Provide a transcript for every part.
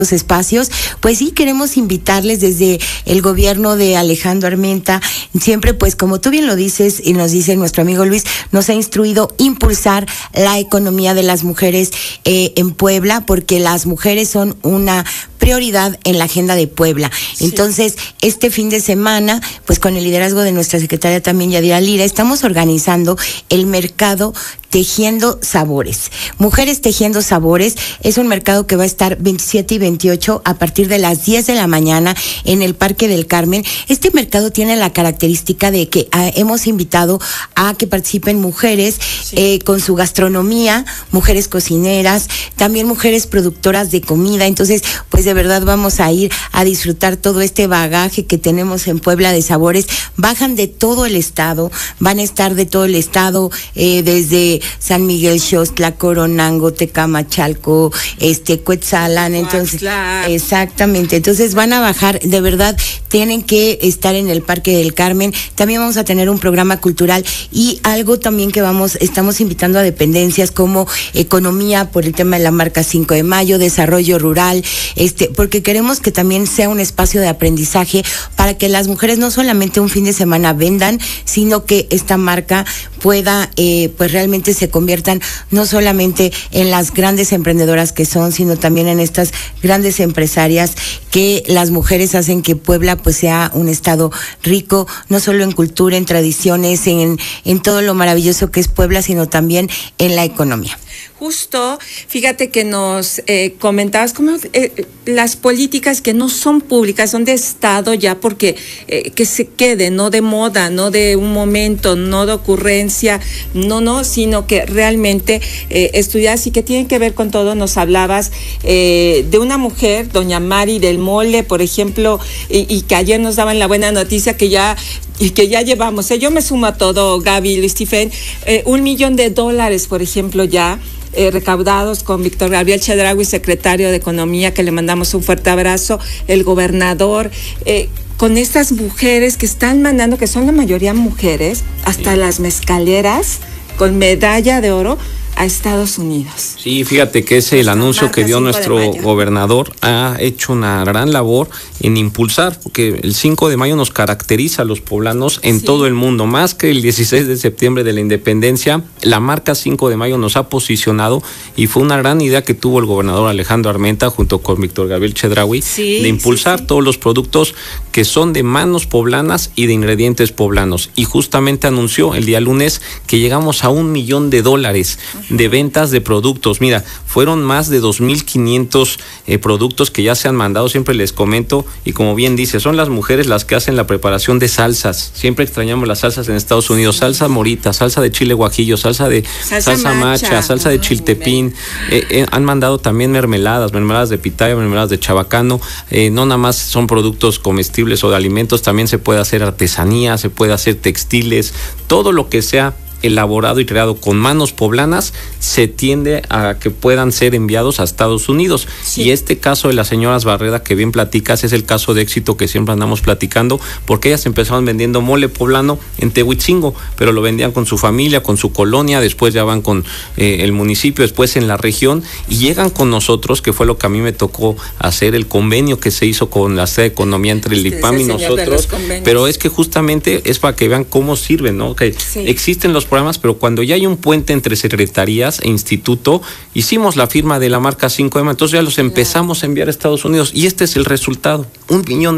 espacios, pues sí queremos invitarles desde el gobierno de Alejandro Armenta, siempre pues como tú bien lo dices y nos dice nuestro amigo Luis, nos ha instruido impulsar la economía de las mujeres en Puebla, porque las mujeres son una prioridad en la agenda de Puebla. Sí. Entonces, este fin de semana, pues con el liderazgo de nuestra secretaria también, Yadira Lira, estamos organizando el mercado Tejiendo Sabores. Mujeres Tejiendo Sabores es un mercado que va a estar 27 y 28 a partir de las 10 de la mañana en el Parque del Carmen. Este mercado tiene la característica de que hemos invitado a que participen mujeres con su gastronomía, mujeres cocineras, también mujeres productoras de comida. Entonces, pues de verdad vamos a ir a disfrutar todo este bagaje que tenemos en Puebla de sabores. Bajan de todo el estado, van a estar de todo el estado, desde San Miguel, Xostla, Coronango, Tecamachalco, Cuetzalan, entonces, exactamente, entonces van a bajar, de verdad, tienen que estar en el Parque del Carmen. También vamos a tener un programa cultural y algo también que estamos invitando a dependencias como economía por el tema de la marca 5 de Mayo, desarrollo rural, porque queremos que también sea un espacio de aprendizaje para que las mujeres no solamente un fin de semana vendan, sino que esta marca pueda, pues realmente se conviertan no solamente en las grandes emprendedoras que son, sino también en estas grandes empresarias que las mujeres hacen que Puebla pues sea un estado rico, no solo en cultura, en tradiciones, en todo lo maravilloso que es Puebla, sino también en la economía. Justo, fíjate que nos comentabas cómo las políticas que no son públicas, son de Estado ya, porque que se quede, no de moda, no de un momento, no de ocurrencia, no, sino que realmente estudias y que tienen que ver con todo. Nos hablabas de una mujer, doña Mari del Mole, por ejemplo, y que ayer nos daban la buena noticia que ya llevamos, yo me sumo a todo, Gaby, Luis Stephen, $1 millón, por ejemplo, ya recaudados con Víctor Gabriel Chedraui, secretario de Economía, que le mandamos un fuerte abrazo, el gobernador, con estas mujeres que están mandando, que son la mayoría mujeres, hasta las mezcaleras, con medalla de oro, a Estados Unidos. Sí, fíjate que ese el anuncio que dio nuestro gobernador ha hecho una gran labor en impulsar, porque el 5 de mayo nos caracteriza a los poblanos en todo el mundo, más que el 16 de septiembre de la independencia. La marca 5 de mayo nos ha posicionado y fue una gran idea que tuvo el gobernador Alejandro Armenta junto con Víctor Gabriel Chedraui de impulsar todos los productos que son de manos poblanas y de ingredientes poblanos, y justamente anunció el día lunes que llegamos a $1 millón de ventas de productos. Mira, fueron más de 2,500 productos que ya se han mandado. Siempre les comento, y como bien dice, son las mujeres las que hacen la preparación de salsas. Siempre extrañamos las salsas en Estados Unidos, salsa morita, salsa de chile guajillo, salsa macha, salsa de chiltepín. Han mandado también mermeladas de pitaya, mermeladas de chabacano. No nada más son productos comestibles o de alimentos, también se puede hacer artesanía, se puede hacer textiles, todo lo que sea elaborado y creado con manos poblanas se tiende a que puedan ser enviados a Estados Unidos. Y este caso de las señoras Barreda que bien platicas es el caso de éxito que siempre andamos platicando, porque ellas empezaron vendiendo mole poblano en Tehuitzingo, pero lo vendían con su familia, con su colonia, después ya van con el municipio, después en la región, y llegan con nosotros, que fue lo que a mí me tocó hacer, el convenio que se hizo con la Secretaría de Economía entre el IPAM y nosotros, pero es que justamente es para que vean cómo sirven, ¿no? Que existen los programas, pero cuando ya hay un puente entre secretarías e instituto, hicimos la firma de la marca 5 de Mayo, entonces ya los empezamos a enviar a Estados Unidos, y este es el resultado, $1 millón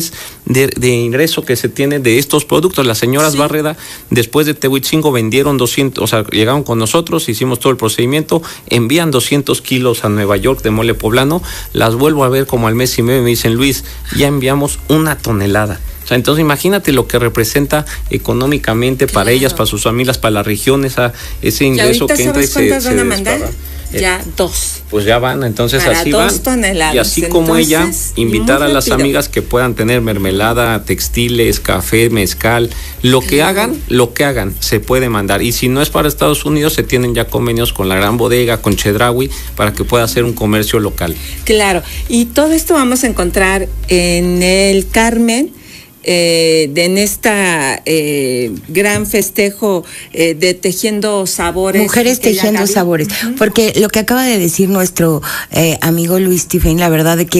de ingreso que se tiene de estos productos. Las señoras Barreda, después de Tehuitzingo, vendieron 200, o sea, llegaron con nosotros, hicimos todo el procedimiento, envían 200 kilos a Nueva York de mole poblano, las vuelvo a ver como al mes y medio y me dicen, Luis, ya enviamos 1 tonelada. O sea, entonces imagínate lo que representa económicamente para ellas, para sus familias, para la región, ese ingreso que entra y se mandar? Ya 2. Pues ya van, entonces para así 2 van. toneladas. Y así entonces, como ella, invitar a las amigas que puedan tener mermelada, textiles, café, mezcal, lo que hagan, se puede mandar. Y si no es para Estados Unidos, se tienen ya convenios con la Gran Bodega, con Chedraui, para que pueda hacer un comercio local. Claro, y todo esto vamos a encontrar en el Carmen, en esta gran festejo de Tejiendo Sabores. Mujeres Tejiendo Sabores. Porque lo que acaba de decir nuestro amigo Luis Tiffany, la verdad de que